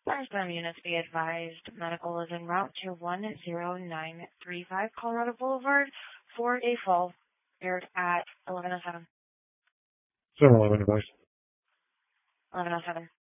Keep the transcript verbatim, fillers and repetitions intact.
Firestone units be advised. Medical is en route to one zero nine three five Colorado Boulevard for a fall. Aired at eleven oh seven. seven eleven, voice. eleven oh seven.